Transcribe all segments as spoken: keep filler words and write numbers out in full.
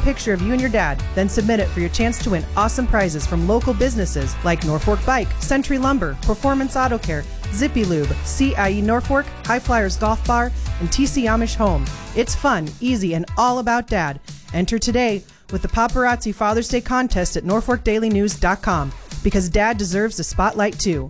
picture of you and your dad, then submit it for your chance to win awesome prizes from local businesses like Norfolk Bike, Century Lumber, Performance Auto Care, Zippy Lube, C I E Norfolk, High Flyers Golf Bar, and T C Amish Home. It's fun, easy, and all about Dad. Enter today with the Paparazzi Father's Day contest at norfolk daily news dot com, because Dad deserves the spotlight too.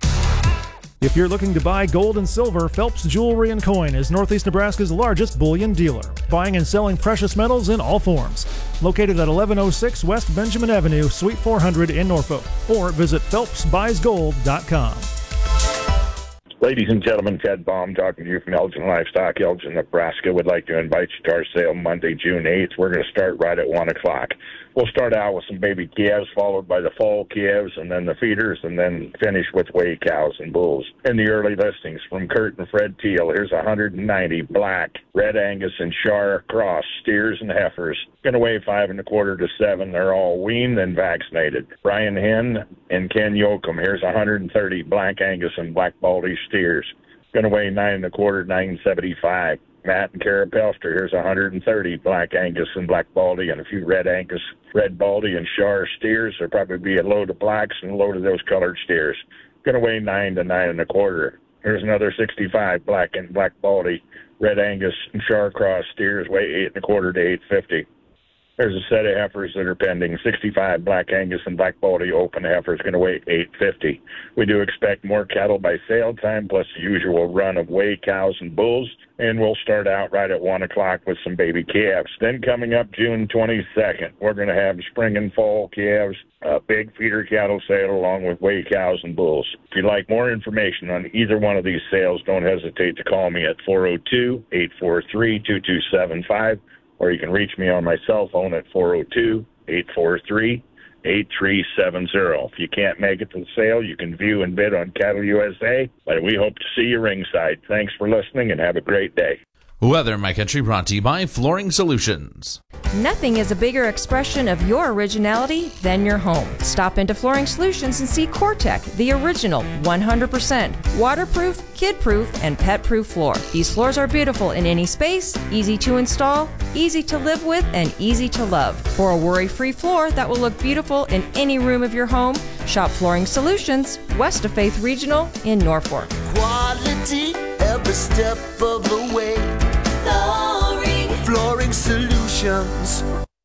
If you're looking to buy gold and silver, Phelps Jewelry and Coin is Northeast Nebraska's largest bullion dealer, buying and selling precious metals in all forms. Located at eleven oh six West Benjamin Avenue, Suite four hundred in Norfolk, or visit phelps buys gold dot com. Ladies and gentlemen, Ted Baum talking to you from Elgin Livestock, Elgin, Nebraska. Would like to invite you to our sale Monday, June eighth. We're going to start right at one o'clock. We'll start out with some baby calves, followed by the fall calves, and then the feeders, and then finish with weigh cows and bulls. In the early listings from Kurt and Fred Teal, here's one hundred ninety black, red Angus, and Shar cross steers and heifers. Going to weigh five and a quarter to seven. They're all weaned and vaccinated. Brian Henn and Ken Yoakum, here's one hundred thirty black Angus and black Baldy steers. Going to weigh nine and a quarter, nine seventy-five. Matt and Kara Pelster, here's one hundred thirty black Angus and black Baldy, and a few red Angus, red Baldy, and Shar steers. There'll probably be a load of blacks and a load of those colored steers. Going to weigh nine to nine and a quarter. Here's another sixty-five black and black Baldy, red Angus, and Shar cross steers, weigh eight and a quarter to eight fifty. There's a set of heifers that are pending. sixty-five black Angus and black Baldy open heifers, going to weigh eight fifty. We do expect more cattle by sale time, plus the usual run of weigh cows and bulls, and we'll start out right at one o'clock with some baby calves. Then coming up June twenty-second, we're going to have spring and fall calves, a big feeder cattle sale along with weigh cows and bulls. If you'd like more information on either one of these sales, don't hesitate to call me at four oh two, eight four three, two two seven five. Or you can reach me on my cell phone at four oh two, eight four three, eight three seven zero. If you can't make it to the sale, you can view and bid on Cattle U S A, but we hope to see you ringside. Thanks for listening, and have a great day. Weather, My Country, brought to you by Flooring Solutions. Nothing is a bigger expression of your originality than your home. Stop into Flooring Solutions and see Core-Tec, the original one hundred percent waterproof, kid-proof, and pet-proof floor. These floors are beautiful in any space, easy to install, easy to live with, and easy to love. For a worry-free floor that will look beautiful in any room of your home, shop Flooring Solutions, west of Faith Regional in Norfolk. Quality every step of the way. Flooring, Flooring Solutions.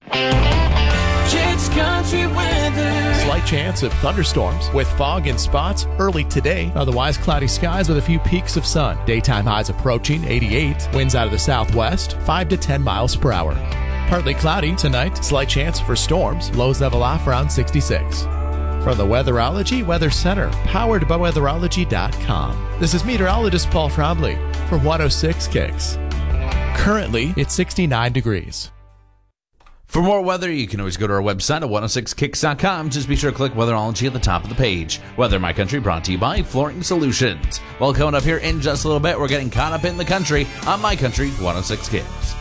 Kids Country weather. Slight chance of thunderstorms with fog and spots early today. Otherwise, cloudy skies with a few peaks of sun. Daytime highs approaching eighty-eight. Winds out of the southwest, five to ten miles per hour. Partly cloudy tonight. Slight chance for storms. Lows level off around sixty-six. From the Weatherology Weather Center, powered by weatherology dot com. This is meteorologist Paul Trombley for one oh six Kicks. Currently, it's sixty-nine degrees. For more weather, you can always go to our website at one oh six kicks dot com. Just be sure to click Weatherology at the top of the page. Weather, My Country, brought to you by Flooring Solutions. Well, coming up here in just a little bit, we're getting caught up in the country on My Country one oh six Kicks.